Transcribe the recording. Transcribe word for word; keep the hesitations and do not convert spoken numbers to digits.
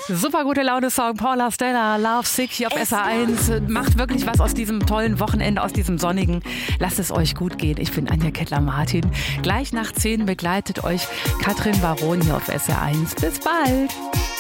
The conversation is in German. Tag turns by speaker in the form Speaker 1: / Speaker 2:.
Speaker 1: Super gute Laune-Song, Paula Stella, Love Sick hier auf S R eins. Macht wirklich was aus diesem tollen Wochenende, aus diesem sonnigen. Lasst es euch gut gehen. Ich bin Anja Kettler-Martin. Gleich nach zehn begleitet euch Katrin Baron hier auf S R eins. Bis bald.